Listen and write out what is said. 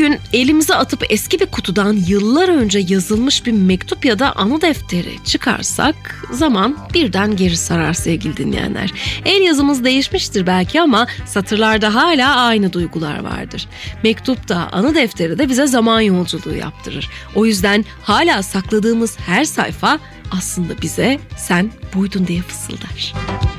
Bugün elimize atıp eski bir kutudan yıllar önce yazılmış bir mektup ya da anı defteri çıkarsak zaman birden geri sarar sevgili dinleyenler. El yazımız değişmiştir belki ama satırlarda hala aynı duygular vardır. Mektup da anı defteri de bize zaman yolculuğu yaptırır. O yüzden hala sakladığımız her sayfa aslında bize sen buydun diye fısıldar.